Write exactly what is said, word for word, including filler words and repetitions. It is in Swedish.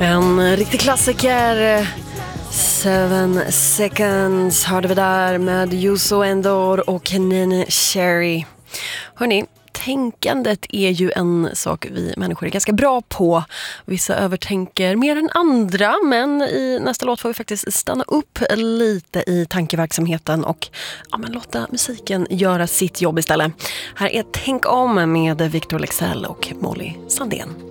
En riktig klassiker. Seven Seconds hörde vi där med Youssou N'Dour och Neneh Cherry. Hörrni, tänkandet är ju en sak vi människor är ganska bra på. Vissa övertänker mer än andra, men i nästa låt får vi faktiskt stanna upp lite i tankeverksamheten och ja, men låta musiken göra sitt jobb istället. Här är Tänk om med Victor Leksell och Molly Sandén.